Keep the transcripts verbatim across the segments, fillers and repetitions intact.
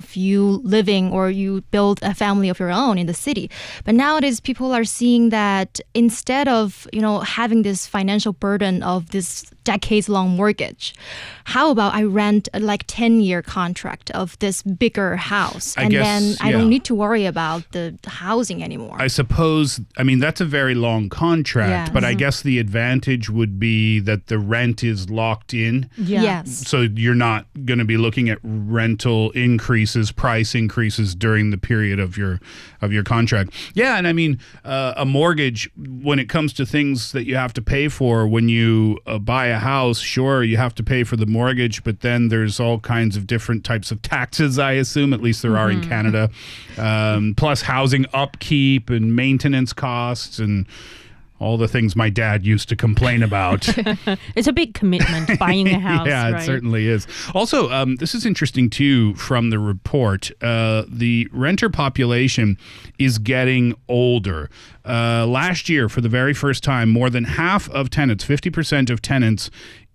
of you living or you build a family of your own in the city. But nowadays, people are seeing that instead of, you know, having this financial burden of this decades-long mortgage, how about I rent a like ten-year contract of this bigger house, I and guess, then I yeah. don't need to worry about the housing anymore. I suppose, I mean, that's a very long contract, Yes. but I guess the advantage would be that the rent is locked in. Yeah. Yes. So you're not going to be looking at rental increases, price increases during the period of your of your contract. Yeah, and I mean, uh, a mortgage, when it comes to things that you have to pay for when you uh, buy a house, sure, you have to pay for the mortgage, but then there's all kinds of different types of taxes, I assume, at least there are in Canada, um, plus housing upkeep and maintenance costs and all the things my dad used to complain about. It's a big commitment buying a house. Yeah, it right? certainly is. Also, um, this is interesting too from the report. Uh, the renter population is getting older. Uh, last year, for the very first time, more than half of tenants, fifty percent of tenants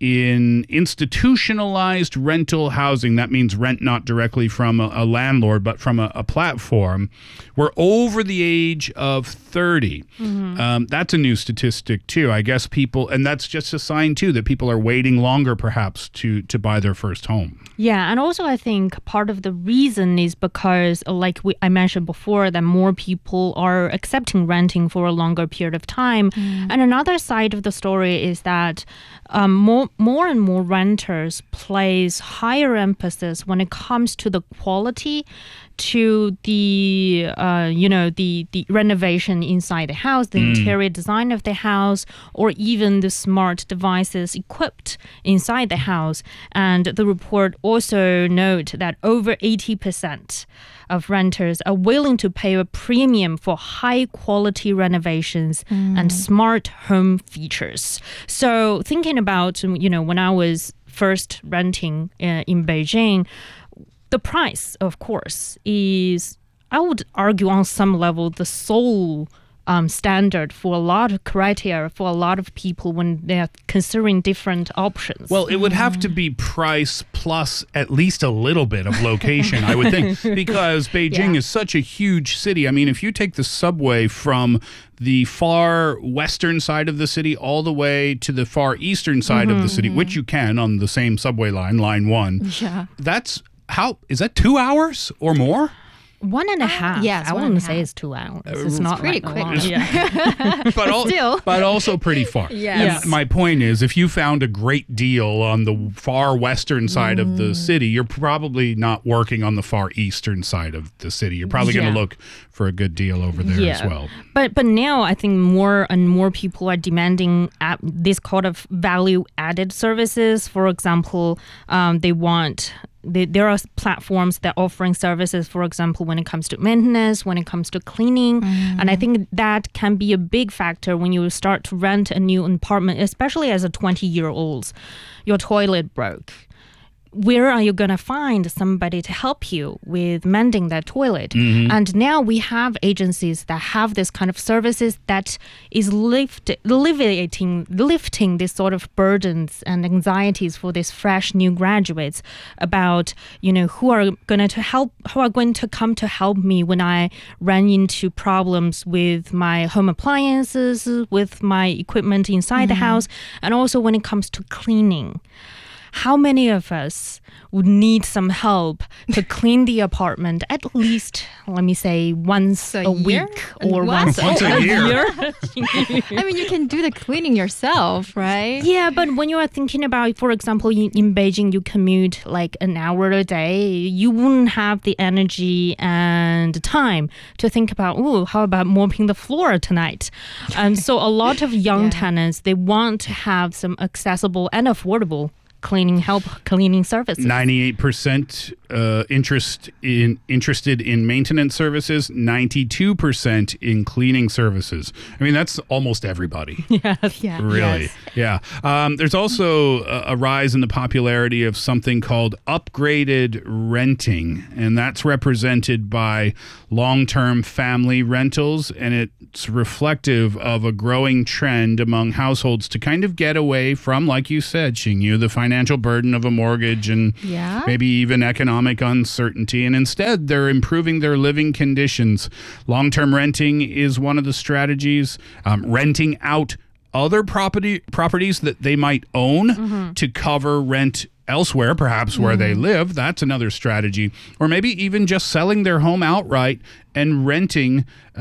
in institutionalized rental housing, that means rent not directly from a, a landlord, but from a, a platform, were over the age of thirty. Mm-hmm. Um, that's a new statistic too. I guess people, and that's just a sign too that people are waiting longer perhaps to, to buy their first home. Yeah, and also I think part of the reason is because, like we, I mentioned before, that more people are accepting renting for a longer period of time. Mm. And another side of the story is that um, more, more and more renters place higher emphasis when it comes to the quality, to the uh, you know the the renovation inside the house, the mm. interior design of the house, or even the smart devices equipped inside the house. And the report also note that over eighty percent of renters are willing to pay a premium for high quality renovations mm. and smart home features. So thinking about, you know, when I was first renting uh, in Beijing, the price, of course, is, I would argue on some level, the sole um, standard for a lot of criteria for a lot of people when they're considering different options. Well, it would have to be price plus at least a little bit of location, I would think, because Beijing Yeah. is such a huge city. I mean, if you take the subway from the far western side of the city all the way to the far eastern side Mm-hmm, of the city, mm-hmm. which you can on the same subway line, line one, Yeah. that's how, is that two hours or more? One and a half. yes, I one wouldn't and a say half. it's two hours. Uh, It's not pretty like a quick. lot. Yeah. But, al- still. but also pretty far. Yes. And my point is, if you found a great deal on the far western side of the city, you're probably not working on the far eastern side of the city. You're probably going Yeah. to look for a good deal over there Yeah. as well. But but now I think more and more people are demanding at this kind of value added services. For example, um, they want. They, there are platforms that are offering services, for example, when it comes to maintenance, when it comes to cleaning. Mm. And I think that can be a big factor when you start to rent a new apartment, especially as a twenty-year-old. Your toilet broke. Where are you going to find somebody to help you with mending that toilet? Mm-hmm. And now we have agencies that have this kind of services that is lift, alleviating, lifting this sort of burdens and anxieties for these fresh new graduates about, you know, who are going to help, who are going to come to help me when I run into problems with my home appliances, with my equipment inside mm-hmm. the house, and also when it comes to cleaning. How many of us would need some help to clean the apartment at least, let me say, once A a, year? week or Once? once, Once a year. I mean, you can do the cleaning yourself, right? Yeah, but when you are thinking about, for example, in, in Beijing, you commute like an hour a day, you wouldn't have the energy and time to think about, oh, how about mopping the floor tonight? And so a lot of young Yeah. tenants, they want to have some accessible and affordable cleaning help, cleaning services. ninety-eight percent uh, interest in interested in maintenance services, ninety-two percent in cleaning services. I mean, that's almost everybody. Yes. Yeah. Really? Yes. Yeah. Um, there's also a, a rise in the popularity of something called upgraded renting, and that's represented by long-term family rentals, and it's reflective of a growing trend among households to kind of get away from, like you said, Xingyu, the financial burden of a mortgage and Yeah. maybe even economic economic uncertainty, and instead they're improving their living conditions. Long-term renting is one of the strategies. Um, renting out other property properties that they might own mm-hmm. to cover rent elsewhere, perhaps where mm. they live. That's another strategy. Or maybe even just selling their home outright and renting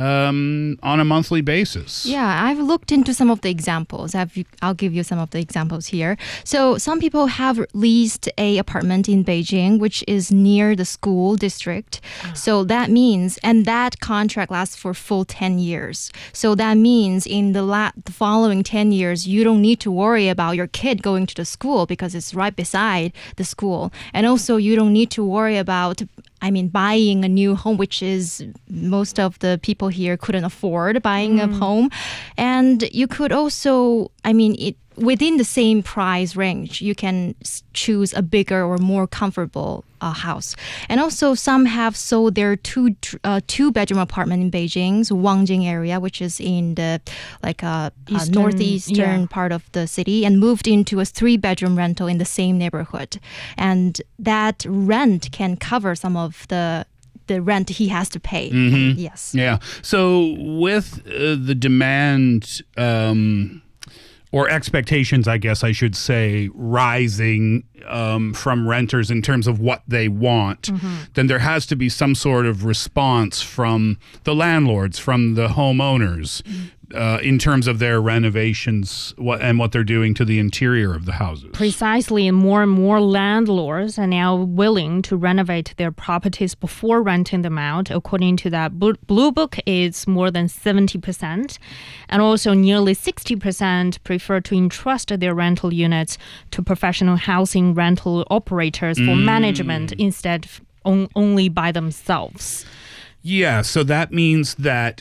um, on a monthly basis. Yeah, I've looked into some of the examples. I've, I'll give you some of the examples here. So some people have leased a apartment in Beijing, which is near the school district. Oh. So that means, and that contract lasts for full ten years. So that means in the, la- the following ten years, you don't need to worry about your kid going to the school because it's right beside the school. And also you don't need to worry about I mean, buying a new home, which is most of the people here couldn't afford buying mm. a home. And you could also, I mean, it within the same price range, you can choose a bigger or more comfortable uh, house. And also some have sold their two uh, two bedroom apartment in Beijing's Wangjing area, which is in the like uh, Eastern, uh, northeastern yeah. part of the city, and moved into a three bedroom rental in the same neighborhood. And that rent can cover some of the the rent he has to pay. Mm-hmm. Yes. Yeah. So with uh, the demand um, or expectations, I guess I should say, rising um, from renters in terms of what they want, mm-hmm. then there has to be some sort of response from the landlords, from the homeowners, mm-hmm. Uh, in terms of their renovations what, and what they're doing to the interior of the houses. Precisely, and more and more landlords are now willing to renovate their properties before renting them out. According to that Blue Book, it's more than seventy percent. And also nearly sixty percent prefer to entrust their rental units to professional housing rental operators for mm. management instead of on, only by themselves. Yeah, so that means that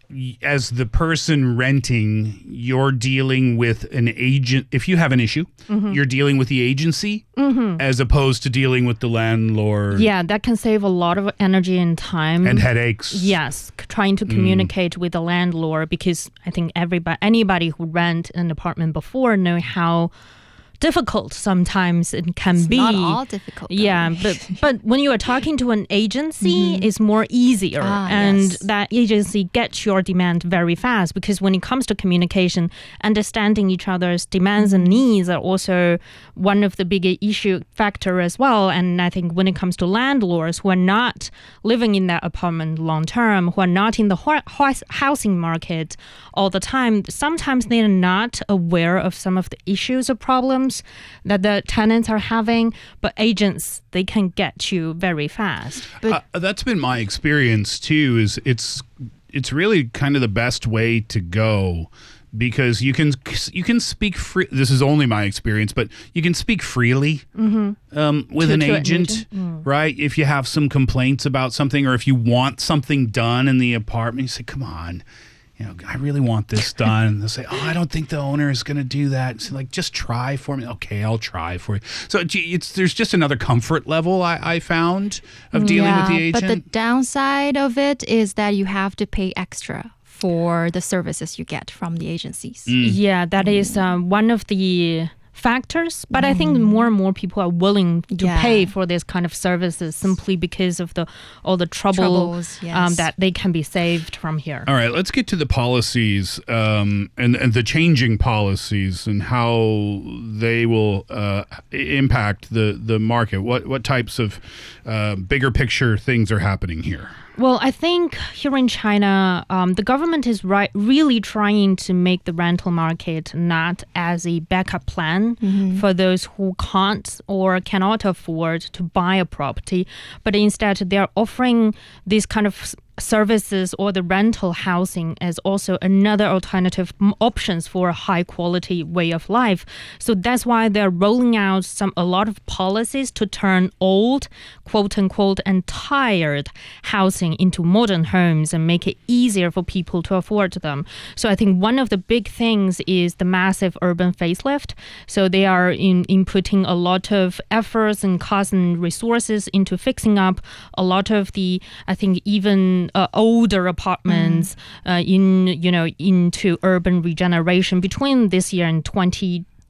as the person renting, you're dealing with an agent. If you have an issue, mm-hmm. you're dealing with the agency mm-hmm. as opposed to dealing with the landlord. Yeah, that can save a lot of energy and time. And headaches. Yes, trying to communicate mm. with the landlord, because I think everybody, anybody who rent an apartment before know how difficult sometimes it can it's be. Not all difficult. Though. Yeah, but but when you are talking to an agency, mm-hmm. it's more easier, ah, and yes. that agency gets your demand very fast, because when it comes to communication, understanding each other's demands and needs are also one of the big issue factor as well. And I think when it comes to landlords who are not living in that apartment long term, who are not in the ho- ho- housing market all the time, sometimes they are not aware of some of the issues or problems that the tenants are having, but agents, they can get you very fast. But uh, that's been my experience too. Is it's it's really kind of the best way to go, because you can you can speak free. This is only my experience, but you can speak freely mm-hmm. um, with to, an, to agent, an agent, mm. right? If you have some complaints about something, or if you want something done in the apartment, you say, "Come on. You know, I really want this done." And they'll say, "Oh, I don't think the owner is going to do that." So like, just try for me. Okay, I'll try for you. So it's there's just another comfort level I, I found of dealing yeah, with the agent. But the downside of it is that you have to pay extra for the services you get from the agencies. Mm. Yeah, that is um, one of the factors, but mm. I think more and more people are willing to yeah. pay for this kind of services simply because of the all the trouble Troubles, yes. um, that they can be saved from here. All right, let's get to the policies um, and, and the changing policies and how they will uh, impact the, the market. What what types of uh, bigger picture things are happening here? Well, I think here in China, um, the government is right, really trying to make the rental market not as a backup plan mm-hmm. for those who can't or cannot afford to buy a property, but instead they're offering this kind of services or the rental housing as also another alternative options for a high quality way of life. So that's why they're rolling out some a lot of policies to turn old, quote unquote, and tired housing into modern homes and make it easier for people to afford them. So I think one of the big things is the massive urban facelift. So they are in inputting a lot of efforts and costs and resources into fixing up a lot of the, I think, even Uh, older apartments mm. uh, in you know into urban regeneration between this year and twenty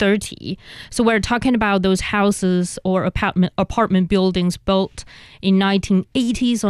thirty. So we're talking about those houses or apartment apartment buildings built in nineteen eighties or